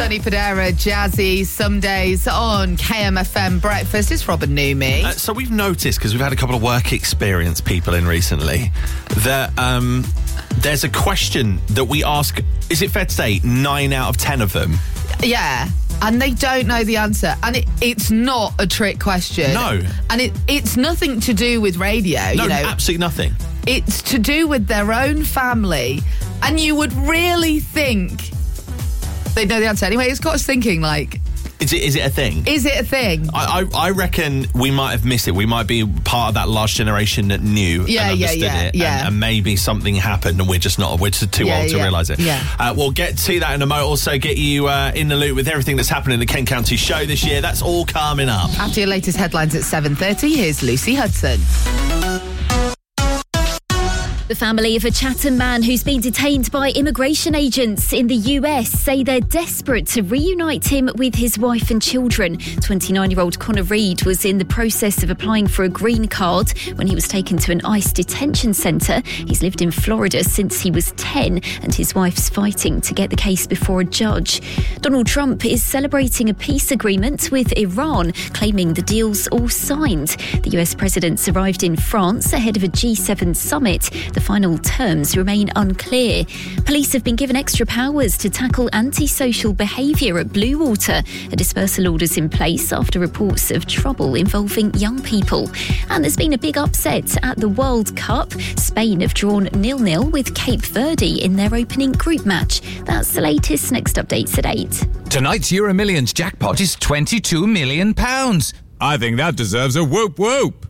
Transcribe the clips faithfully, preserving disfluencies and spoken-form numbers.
Sonny Fodera, Jazzy, some days on K M F M Breakfast. It's Robin Newmy. Uh, so we've noticed, because we've had a couple of work experience people in recently, that um, there's a question that we ask, is it fair to say, nine out of ten of them? Yeah. And they don't know the answer. And it, it's not a trick question. No. And it, it's nothing to do with radio. No, you know. absolutely nothing. It's to do with their own family. And you would really think they know the answer. Anyway, it's got us thinking, like... Is it, is it a thing? Is it a thing? I, I, I reckon we might have missed it. We might be part of that large generation that knew yeah, and yeah, understood yeah, it. yeah. And, and maybe something happened and we're just not, we're just too yeah, old to yeah, realise it. Yeah. Uh, we'll get to that in a moment. Also get you uh, in the loop with everything that's happening in the Kent County show this year. That's all coming up. After your latest headlines at seven thirty, here's Lucy Hudson. The family of a Chatham man who's been detained by immigration agents in the U S say they're desperate to reunite him with his wife and children. twenty-nine-year-old Connor Reid was in the process of applying for a green card when he was taken to an ICE detention centre. He's lived in Florida since he was ten, and his wife's fighting to get the case before a judge. Donald Trump is celebrating a peace agreement with Iran, claiming the deal's all signed. The U S president's arrived in France ahead of a G seven summit. The final terms remain unclear. Police have been given extra powers to tackle antisocial behaviour at Bluewater. A dispersal order's in place after reports of trouble involving young people. And there's been a big upset at the World Cup. Spain have drawn nil-nil with Cape Verde in their opening group match. That's the latest. Next updates at eight. Tonight's Euro Millions jackpot is twenty-two million pounds. I think that deserves a whoop whoop.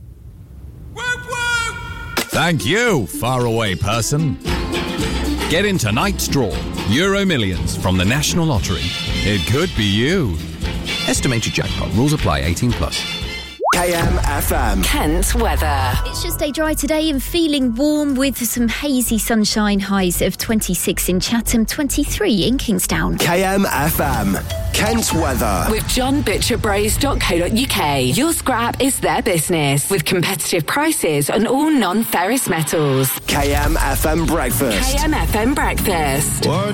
Thank you, faraway person. Get in tonight's draw. Euro Millions from the National Lottery. It could be you. Estimated jackpot. Rules apply. eighteen plus. K M F M. Kent weather. It should stay dry today and feeling warm with some hazy sunshine. Highs of twenty-six in Chatham, twenty-three in Kingstown. K M F M. Kent weather. With john butcher bros dot co dot uk. Your scrap is their business. With competitive prices on all non-ferrous metals. K M F M breakfast. K M F M breakfast. What?